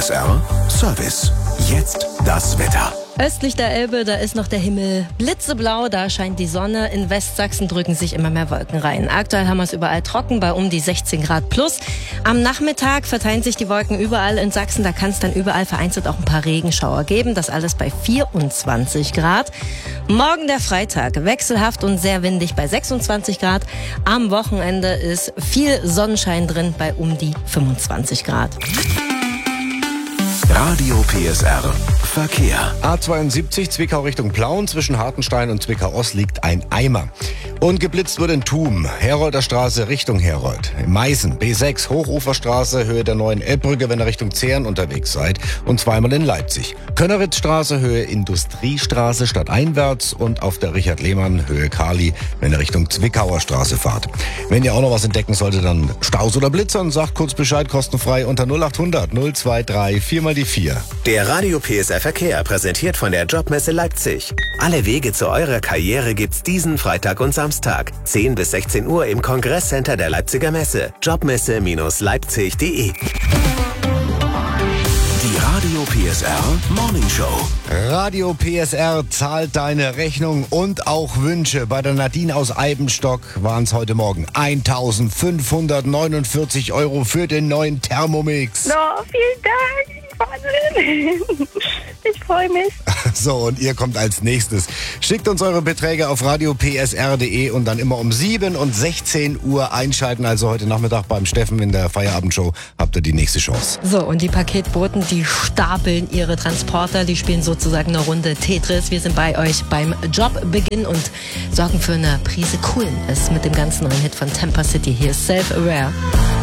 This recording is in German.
PSR Service. Jetzt das Wetter. Östlich der Elbe, da ist noch der Himmel blitzeblau, da scheint die Sonne. In Westsachsen drücken sich immer mehr Wolken rein. Aktuell haben wir es überall trocken, bei um die 16 Grad plus. Am Nachmittag verteilen sich die Wolken überall in Sachsen. Da kann es dann überall vereinzelt auch ein paar Regenschauer geben. Das alles bei 24 Grad. Morgen der Freitag, wechselhaft und sehr windig bei 26 Grad. Am Wochenende ist viel Sonnenschein drin bei um die 25 Grad. Radio PSR Verkehr. A72 Zwickau Richtung Plauen. Zwischen Hartenstein und Zwickau-Ost liegt ein Eimer. Und geblitzt wird in Thum. Herolder Straße Richtung Herold. In Meißen B6 Hochuferstraße Höhe der neuen Elbbrücke, wenn ihr Richtung Zehren unterwegs seid. Und zweimal in Leipzig. Könneritzstraße Höhe Industriestraße stadteinwärts. Und auf der Richard-Lehmann Höhe Kali, wenn ihr Richtung Zwickauer Straße fahrt. Wenn ihr auch noch was entdecken solltet, dann Staus oder Blitzern, sagt kurz Bescheid, kostenfrei unter 0800 023 4 mal die 4. Der Radio PSR Verkehr präsentiert von der Jobmesse Leipzig. Alle Wege zu eurer Karriere gibt's diesen Freitag und Samstag. 10 bis 16 Uhr im Kongresscenter der Leipziger Messe. Jobmesse-leipzig.de. Die Radio PSR Morning Show. Radio PSR zahlt deine Rechnung und auch Wünsche. Bei der Nadine aus Eibenstock waren es heute Morgen 1.549 € für den neuen Thermomix. Oh, vielen Dank. Wahnsinn. Ich freue mich. So, und ihr kommt als nächstes. Schickt uns eure Beträge auf radiopsr.de und dann immer um 7 und 16 Uhr einschalten. Also heute Nachmittag beim Steffen in der Feierabendshow habt ihr die nächste Chance. So, und die Paketboten, die stapeln ihre Transporter, die spielen sozusagen eine Runde Tetris. Wir sind bei euch beim Jobbeginn und sorgen für eine Prise Coolness mit dem ganz neuen Hit von Temper City. Hier ist Self-Aware.